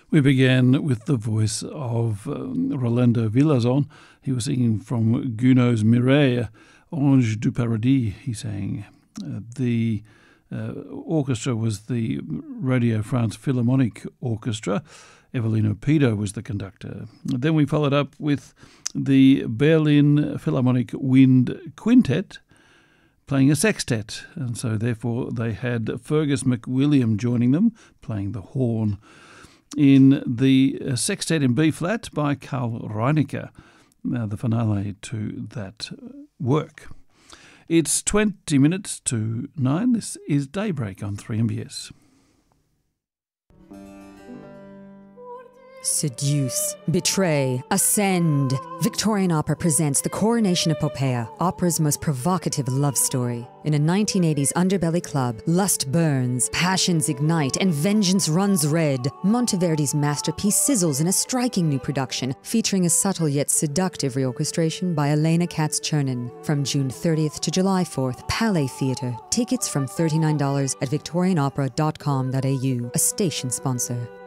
We began with the voice of Rolando Villazon. He was singing from Gounod's Mireille, Ange du Paradis, he sang. The orchestra was the Radio France Philharmonic Orchestra. Evelino Pido was the conductor. Then we followed up with the Berlin Philharmonic Wind Quintet playing a sextet, and so therefore they had Fergus McWilliam joining them, playing the horn, in the sextet in B-flat by Karl Reinecker, the finale to that work. It's 20 minutes to 9. This is Daybreak on 3MBS. Seduce, betray, ascend. Victorian Opera presents The Coronation Epopea, opera's most provocative love story. In a 1980s underbelly club, lust burns, passions ignite, and vengeance runs red. Monteverdi's masterpiece sizzles in a striking new production, featuring a subtle yet seductive reorchestration by Elena Katz-Chernin. From June 30th to July 4th, Palais Theatre. Tickets from $39 at victorianopera.com.au, a station sponsor.